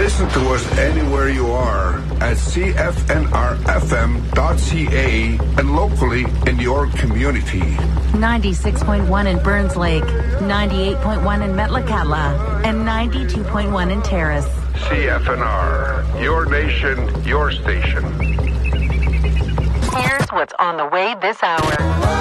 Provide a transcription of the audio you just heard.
Listen to us anywhere you are at cfnrfm.ca and locally in your community. 96.1 in Burns Lake, 98.1 in Metlakatla, and 92.1 in Terrace. CFNR, your nation, your station. Here's what's on the way this hour.